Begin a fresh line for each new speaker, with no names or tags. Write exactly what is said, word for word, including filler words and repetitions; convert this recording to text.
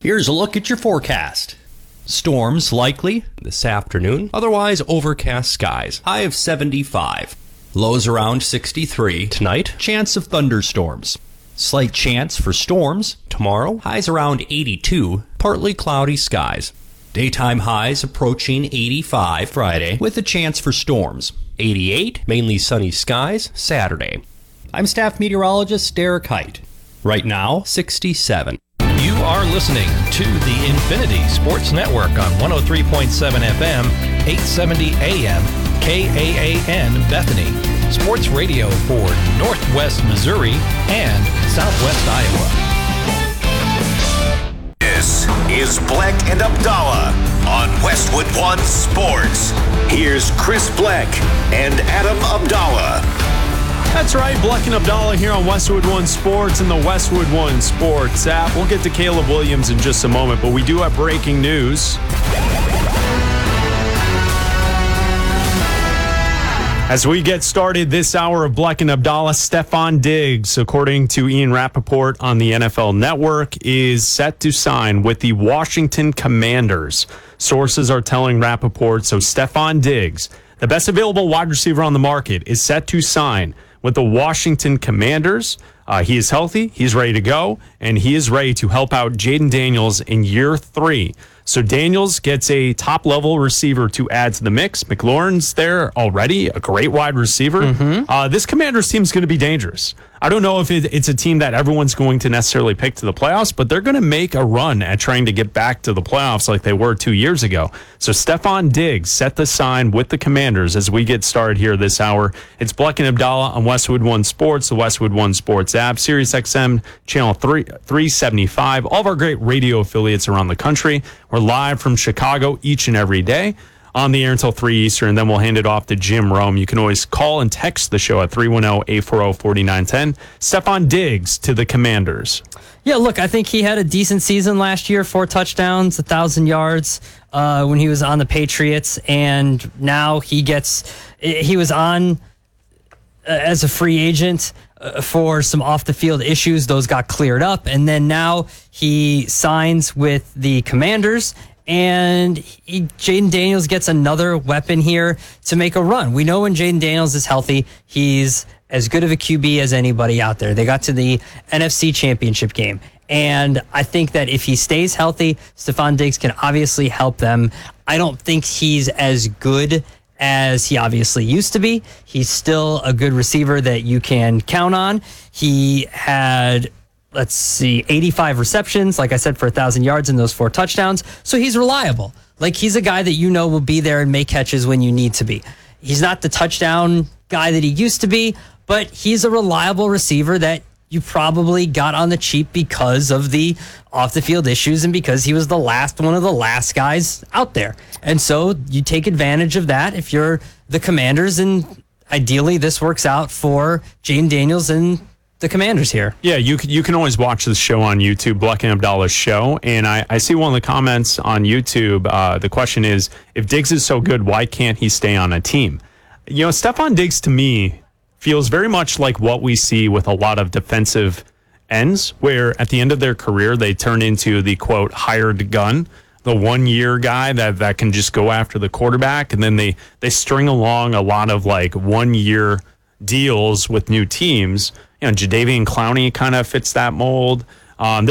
Here's a look at your forecast. Storms likely this afternoon, otherwise overcast skies. High of seventy-five. Lows around sixty-three. Tonight, chance of thunderstorms. Slight chance for storms. Tomorrow, highs around eighty-two. Partly cloudy skies. Daytime highs approaching eighty-five Friday with a chance for storms. eighty-eight, mainly sunny skies Saturday. I'm staff meteorologist Derek Height. Right now, sixty-seven.
You are listening to the Infinity Sports Network on one oh three point seven F M, eight seventy A M, K A A N Bethany. Sports radio for Northwest Missouri and Southwest Iowa.
This is Bleck and Abdallah on Westwood One Sports. Here's Chris Bleck and Adam Abdallah.
That's right, Bleck and Abdallah here on Westwood One Sports and the Westwood One Sports app. We'll get to Caleb Williams in just a moment, but we do have breaking news. As we get started this hour of Bleck and Abdallah, Stefon Diggs, according to Ian Rappaport on the N F L Network, is set to sign with the Washington Commanders. Sources are telling Rappaport, so Stefon Diggs, the best available wide receiver on the market, is set to sign with the Washington Commanders. Uh, he is healthy, he's ready to go, and he is ready to help out Jayden Daniels in year three. So Daniels gets a top-level receiver to add to the mix. McLaurin's there already, a great wide receiver. Mm-hmm. Uh, this Commanders team is going to be dangerous. I don't know if it, it's a team that everyone's going to necessarily pick to the playoffs, but they're going to make a run at trying to get back to the playoffs like they were two years ago. So Stefon Diggs set the sign with the Commanders as we get started here this hour. It's Bleck and Abdallah on Westwood One Sports, the Westwood One Sports app, Sirius X M, channel three seventy-five, all of our great radio affiliates around the country. We're live from Chicago each and every day on the air until three Eastern, and then we'll hand it off to Jim Rome. You can always call and text the show at three one zero, eight four zero, four nine one zero. Stefon Diggs to the Commanders.
Yeah, look, I think he had a decent season last year, four touchdowns, one thousand yards uh, when he was on the Patriots, and now he gets, he was on uh, as a free agent uh, for some off-the-field issues. Those got cleared up, and then now he signs with the Commanders, and he, Jayden Daniels gets another weapon here to make a run. We know when Jayden Daniels is healthy, he's as good of a Q B as anybody out there. They got to the N F C Championship game. And I think that if he stays healthy, Stefon Diggs can obviously help them. I don't think he's as good as he obviously used to be. He's still a good receiver that you can count on. He had, let's see, eighty-five receptions, like I said, for one thousand yards and those four touchdowns. So he's reliable. Like, he's a guy that you know will be there and make catches when you need to be. He's not the touchdown guy that he used to be, but he's a reliable receiver that you probably got on the cheap because of the off-the-field issues and because he was the last one of the last guys out there. And so you take advantage of that if you're the Commanders, and ideally this works out for Jayden Daniels and the Commanders here.
Yeah, you can, you can always watch this show on YouTube, Bleck and Abdallah's show. And I, I see one of the comments on YouTube. Uh, the question is, if Diggs is so good, why can't he stay on a team? You know, Stefon Diggs, to me, feels very much like what we see with a lot of defensive ends, where at the end of their career, they turn into the, quote, hired gun, the one-year guy that, that can just go after the quarterback. And then they, they string along a lot of, like, one-year deals with new teams. You know, Jadeveon Clowney kind of fits that mold. Um,